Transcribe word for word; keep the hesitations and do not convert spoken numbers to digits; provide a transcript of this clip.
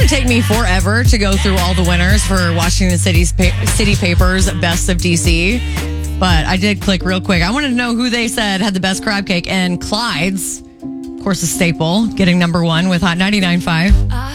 to take me forever to go through all the winners for Washington City's pa- City Papers Best of D C, but I did click real quick. I wanted to know who they said had the best crab cake, and Clyde's, of course, a staple, getting number one with Hot ninety-nine point five.